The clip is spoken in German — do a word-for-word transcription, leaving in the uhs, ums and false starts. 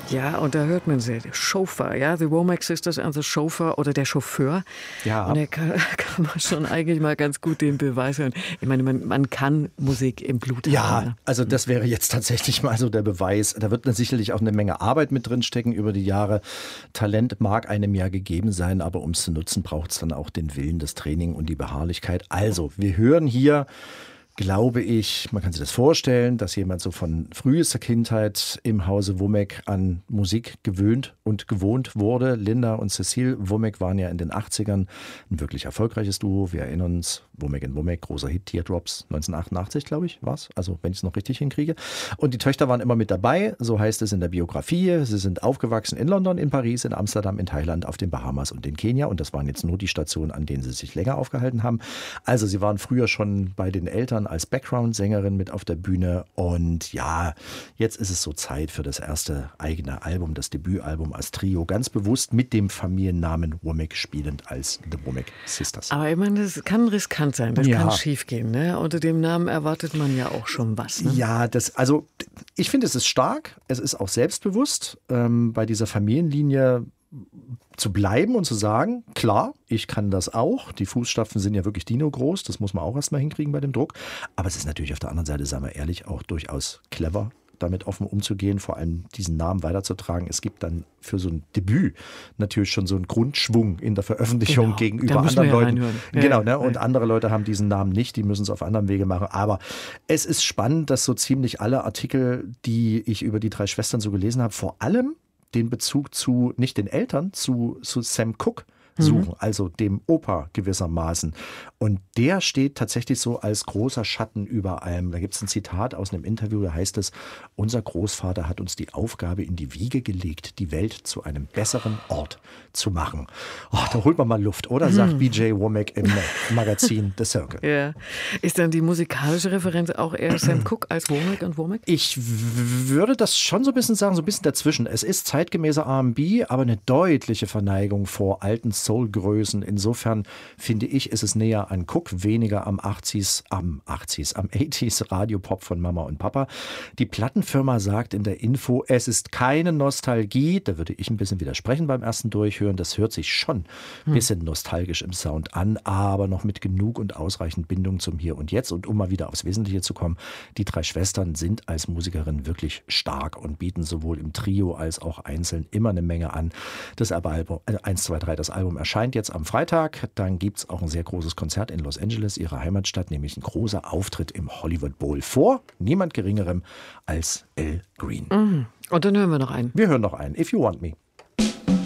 Ja, und da hört man sie, der Chauffeur, ja, The Womack Sisters and the Chauffeur oder der Chauffeur. Ja. Und da kann, kann man schon eigentlich mal ganz gut den Beweis hören. Ich meine, man, man kann Musik im Blut haben. Ja, also das wäre jetzt tatsächlich mal so der Beweis. Da wird sicherlich auch eine Menge Arbeit mit drin stecken über die Jahre. Talent mag einem ja gegeben sein, aber um es zu nutzen, braucht es dann auch den Willen, das Training und die Beharrlichkeit. Also, wir hören hier, glaube ich, man kann sich das vorstellen, dass jemand so von frühester Kindheit im Hause Womack an Musik gewöhnt und gewohnt wurde. Linda und Cecile Womack waren ja in den achtzigern ein wirklich erfolgreiches Duo. Wir erinnern uns, Womack and Womack, großer Hit, Teardrops, neunzehnhundertachtundachtzig, glaube ich, war es. Also, wenn ich es noch richtig hinkriege. Und die Töchter waren immer mit dabei, so heißt es in der Biografie. Sie sind aufgewachsen in London, in Paris, in Amsterdam, in Thailand, auf den Bahamas und in Kenia. Und das waren jetzt nur die Stationen, an denen sie sich länger aufgehalten haben. Also, sie waren früher schon bei den Eltern als Background-Sängerin mit auf der Bühne. Und ja, jetzt ist es so Zeit für das erste eigene Album, das Debütalbum als Trio, ganz bewusst mit dem Familiennamen Womack spielend als The Womack Sisters. Aber ich meine, das kann riskant sein, das Ja. kann schief gehen. Ne? Unter dem Namen erwartet man ja auch schon was. Ne? Ja, das, also ich finde, es ist stark, es ist auch selbstbewusst, ähm, bei dieser Familienlinie zu bleiben und zu sagen, klar, ich kann das auch. Die Fußstapfen sind ja wirklich dino-groß, das muss man auch erstmal hinkriegen bei dem Druck. Aber es ist natürlich auf der anderen Seite, sagen wir ehrlich, auch durchaus clever, damit offen umzugehen, vor allem diesen Namen weiterzutragen. Es gibt dann für so ein Debüt natürlich schon so einen Grundschwung in der Veröffentlichung Genau, gegenüber da müssen anderen wir ja Leuten. reinhören. Ja, Genau, ja, ne? Und ja. andere Leute haben diesen Namen nicht, die müssen es auf anderem Wege machen. Aber es ist spannend, dass so ziemlich alle Artikel, die ich über die drei Schwestern so gelesen habe, vor allem den Bezug zu, nicht den Eltern, zu, zu Sam Cooke suchen, mhm. also dem Opa gewissermaßen. Und der steht tatsächlich so als großer Schatten über allem. Da gibt es ein Zitat aus einem Interview, da heißt es, unser Großvater hat uns die Aufgabe in die Wiege gelegt, die Welt zu einem besseren Ort zu machen. Oh, da holt man mal Luft, oder? Sagt mhm. B J Womack im Magazin The Circle. Ja. Ist dann die musikalische Referenz auch eher Sam Cooke als Womack und Womack? Ich w- würde das schon so ein bisschen sagen, so ein bisschen dazwischen. Es ist zeitgemäßer R and B, aber eine deutliche Verneigung vor alten Soul-Größen. Insofern finde ich, ist es näher an Cook, weniger am achtziger, am achtziger, am achtziger Radiopop von Mama und Papa. Die Plattenfirma sagt in der Info, es ist keine Nostalgie. Da würde ich ein bisschen widersprechen beim ersten Durchhören. Das hört sich schon ein bisschen nostalgisch im Sound an, aber noch mit genug und ausreichend Bindung zum Hier und Jetzt. Und um mal wieder aufs Wesentliche zu kommen, die drei Schwestern sind als Musikerin wirklich stark und bieten sowohl im Trio als auch einzeln immer eine Menge an. Das Album, äh, eins, zwei, drei, das Album erscheint jetzt am Freitag. Dann gibt es auch ein sehr großes Konzert in Los Angeles, ihrer Heimatstadt, nämlich ein großer Auftritt im Hollywood Bowl vor niemand Geringerem als Al Green. Mhm. Und dann hören wir noch einen. Wir hören noch einen. If You Want Me.